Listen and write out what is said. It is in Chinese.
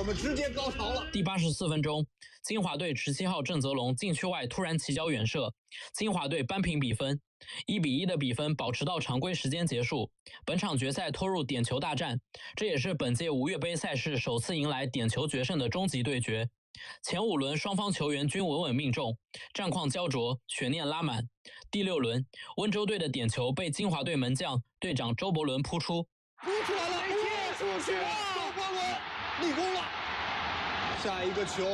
们直接高潮了。 第84分钟，金华队17号郑泽龙禁区外突然起脚远射，金华队扳平比分，1-1的比分保持到常规时间结束。本场决赛拖入点球大战，这也是本届吴越杯赛事首次迎来点球决胜的终极对决。前5轮双方球员均稳稳命中，战况焦灼，悬念拉满。第6轮，温州队的点球被金华队门将队长周伯伦扑出， 扑出来了，贴出去了，周伯伦立功了。下一个球